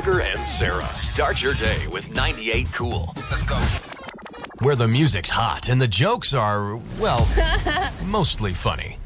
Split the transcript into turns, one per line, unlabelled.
Gregor and Sarah start your day with 98 Cool.
Let's go.
Where the music's hot and the jokes are, well, mostly funny.